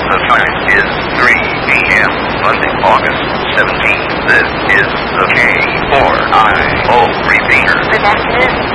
The time is 3 p.m. Monday, August 17th. This is the K4IO repeater. Good afternoon.